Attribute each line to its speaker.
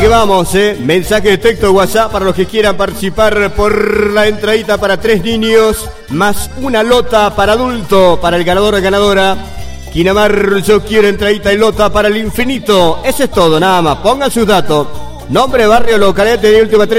Speaker 1: que vamos, mensaje de texto WhatsApp para los que quieran participar por la entradita para 3 niños, más una lota para adulto, para el ganador o ganadora. Quinamar, yo quiero entradita y lota para el infinito. Eso es todo, nada más. Pongan sus datos. Nombre, barrio, localidad de última 3